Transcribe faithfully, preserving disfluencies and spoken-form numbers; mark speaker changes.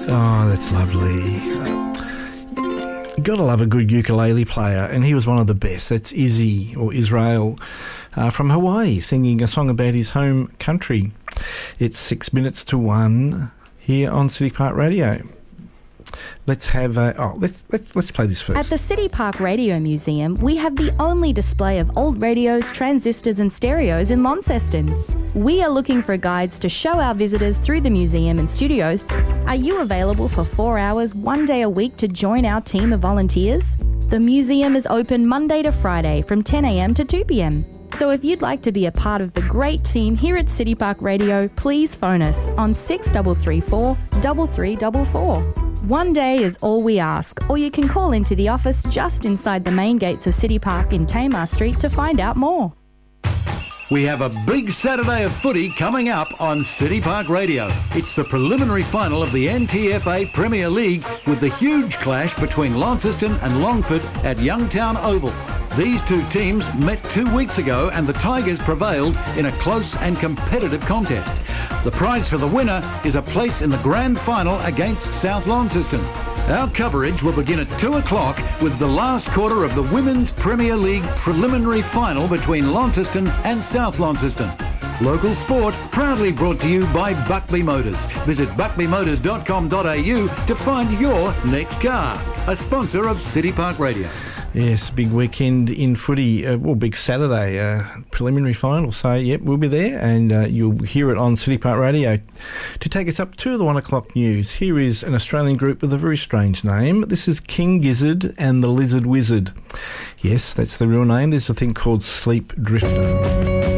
Speaker 1: Oh, that's lovely. Uh, you got to love a good ukulele player, and he was one of the best. That's Izzy, or Israel, uh, from Hawaii, singing a song about his home country. It's six minutes to one here on City Park Radio. Let's have a, oh let's let's let's play this first.
Speaker 2: At the City Park Radio Museum, we have the only display of old radios, transistors and stereos in Launceston. We are looking for guides to show our visitors through the museum and studios. Are you available for four hours, one day a week to join our team of volunteers? The museum is open Monday to Friday from ten a m to two p m. So if you'd like to be a part of the great team here at City Park Radio, please phone us on six three three four, three three four four. One day is all we ask, or you can call into the office just inside the main gates of City Park in Tamar Street to find out more.
Speaker 3: We have a big Saturday of footy coming up on City Park Radio. It's the preliminary final of the N T F A Premier League with the huge clash between Launceston and Longford at Youngtown Oval. These two teams met two weeks ago and the Tigers prevailed in a close and competitive contest. The prize for the winner is a place in the grand final against South Launceston. Our coverage will begin at two o'clock with the last quarter of the Women's Premier League preliminary final between Launceston and South Launceston. Local sport proudly brought to you by Buckley Motors. Visit buckley motors dot com dot a u to find your next car. A sponsor of City Park Radio.
Speaker 1: Yes, big weekend in footy, uh, well, big Saturday, uh, preliminary final. So, yep, we'll be there and uh, you'll hear it on City Park Radio. To take us up to the one o'clock news, here is an Australian group with a very strange name. This is King Gizzard and the Lizard Wizard. Yes, that's the real name. There's a thing called Sleep Drifter.